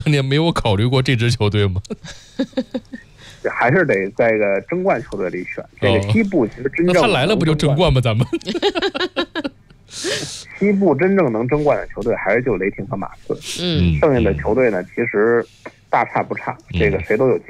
你没有考虑过这支球队吗？ 还是得在个争冠球队里选。这个西部其实真正那他来了不就争冠吗？咱们西部真正能争冠的球队还是就雷霆和马刺，剩下的球队呢，其实大差不差，这个谁都有机会。